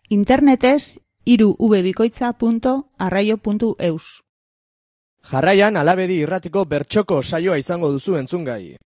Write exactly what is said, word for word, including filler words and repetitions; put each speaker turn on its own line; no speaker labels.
Internetez hiru v bikoitza puntu arraio puntu eus.
Jarraian Alabedi irratiko bertsoko saioa izango duzu entzungai.